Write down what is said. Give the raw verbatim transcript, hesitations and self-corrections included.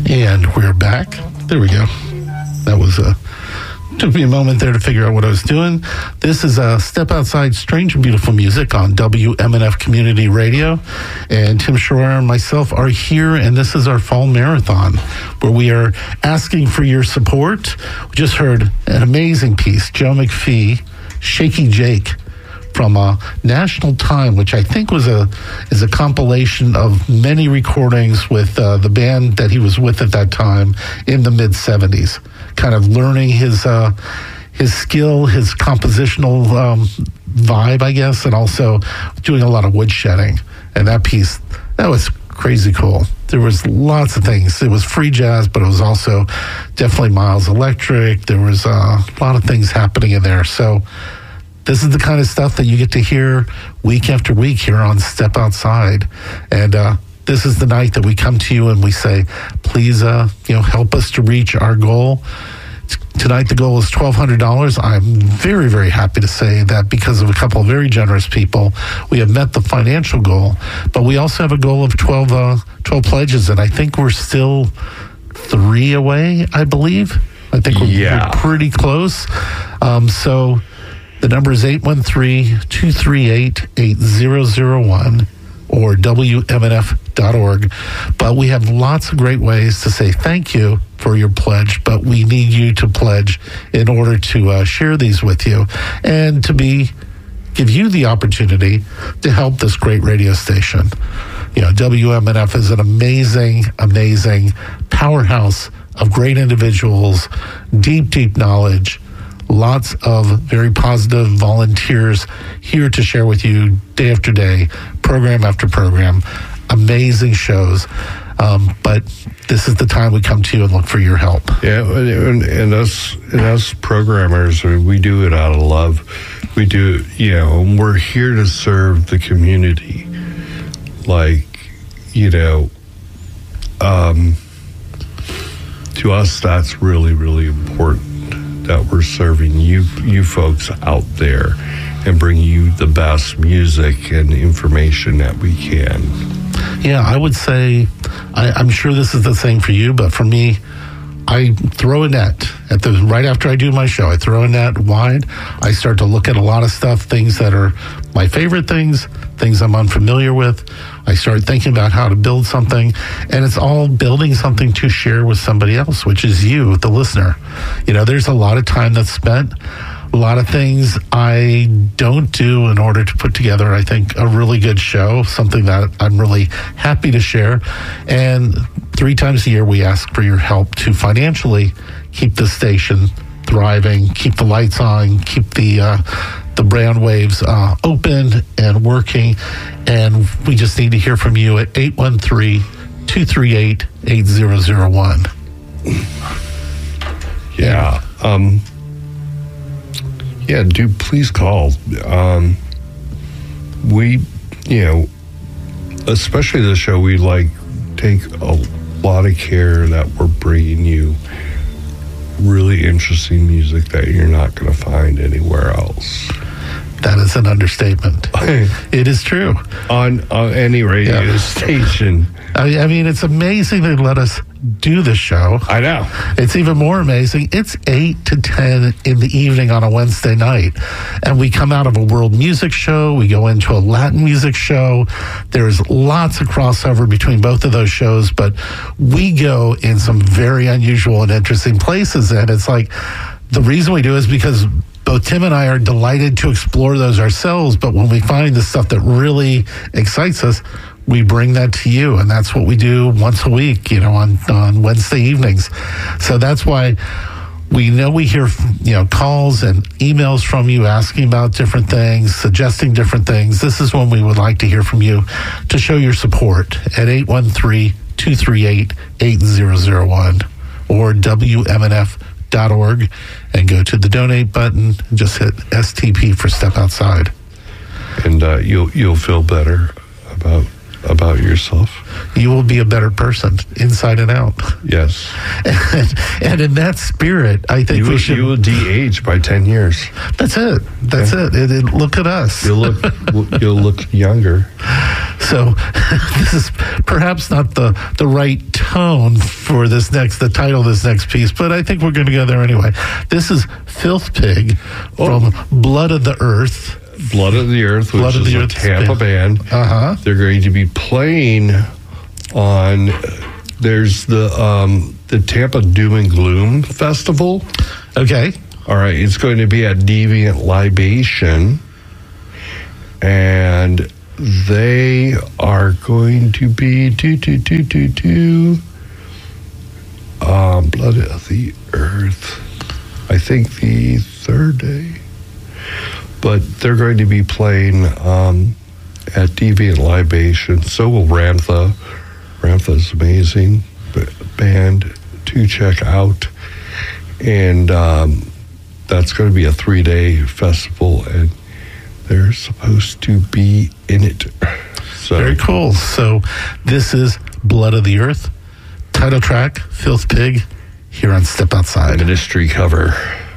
And we're back. There we go. That was a... Took me a moment there to figure out what I was doing. This is a Step Outside Strange and Beautiful Music on W M N F Community Radio. And Tim Schreier and myself are here, and this is our fall marathon, where we are asking for your support. We just heard an amazing piece, Joe McPhee, Shaky Jake, from uh, National Time, which I think was a is a compilation of many recordings with uh, the band that he was with at that time in the mid seventies, kind of learning his uh, his skill, his compositional um, vibe, I guess, and also doing a lot of woodshedding. And that piece, that was crazy cool. There was lots of things. It was free jazz, but it was also definitely Miles Electric. There was uh, a lot of things happening in there. So this is the kind of stuff that you get to hear week after week here on Step Outside. And uh, this is the night that we come to you and we say, please, uh, you know, help us to reach our goal. T- tonight, the goal is twelve hundred dollars. I'm very, very happy to say that because of a couple of very generous people, we have met the financial goal. But we also have a goal of twelve, uh, twelve pledges, and I think we're still three away, I believe. I think we're, yeah. we're pretty close. Um, so... The number is eight one three, two three eight, eight zero zero one or W M N F dot org. But we have lots of great ways to say thank you for your pledge, but we need you to pledge in order to uh, share these with you and to be give you the opportunity to help this great radio station. You know, W M N F is an amazing, amazing powerhouse of great individuals, deep, deep knowledge, lots of very positive volunteers here to share with you day after day, program after program, amazing shows. Um, but this is the time we come to you and look for your help. Yeah, and, and us and us programmers, we do it out of love. We do, you know, and we're here to serve the community. Like, you know, um, to us, that's really, really important. That we're serving you you folks out there and bringing you the best music and information that we can. Yeah, I would say, I, I'm sure this is the same for you, but for me, I throw a net at the right after I do my show. I throw a net wide. I start to look at a lot of stuff, things that are my favorite things, things I'm unfamiliar with. I start thinking about how to build something, and it's all building something to share with somebody else, which is you, the listener. You know, there's a lot of time that's spent, a lot of things I don't do in order to put together, I think, a really good show, something that I'm really happy to share. And three times a year, we ask for your help to financially keep the station thriving, keep the lights on, keep the uh, the brand waves uh, open and working. And we just need to hear from you at eight one three, two three eight, eight zero zero one. Yeah. Um, yeah, dude, please call. Um, we, you know, especially the show, we like take a lot of care that we're bringing you really interesting music that you're not going to find anywhere else. That is an understatement. It is true. On, on any radio yeah. station. I, I mean, it's amazing they let us do the show. I know. It's even more amazing. It's eight to ten in the evening on a Wednesday night. And we come out of a world music show. We go into a Latin music show. There's lots of crossover between both of those shows, but we go in some very unusual and interesting places. And it's like, the reason we do is because both Tim and I are delighted to explore those ourselves, but when we find the stuff that really excites us, we bring that to you, and that's what we do once a week, you know, on, on Wednesday evenings. So that's why we know we hear, you know, calls and emails from you asking about different things, suggesting different things. This is when we would like to hear from you to show your support at eight one three, two three eight, eight zero zero one or W M N F dot org and go to the donate button and just hit S T P for Step Outside. And uh, you'll you'll feel better about about yourself. You will be a better person inside and out. Yes. And, and in that spirit, I think you we will, should. You will de-age by ten years. That's it. That's yeah. it. It, it. Look at us. You'll look. You'll look younger. So this is perhaps not the, the right tone for this next, the title of this next piece, but I think we're going to go there anyway. This is Filth Pig oh. from Blood of the Earth. Blood of the Earth, which Blood of is the a Earth Tampa band. band. Uh-huh. They're going to be playing on, there's the um, the Tampa Doom and Gloom Festival. Okay. All right, it's going to be at Deviant Libation, and they are going to be do do do do do um, Blood of the Earth. I think the third day, but they're going to be playing um, at Deviant Libation. So will Ramtha. Ramtha's amazing b- band to check out, and um, that's going to be a three-day festival, and they're supposed to be in it. So. Very cool. So this is Blood of the Earth, title track, Filth Pig, here on Step Outside. Ministry cover.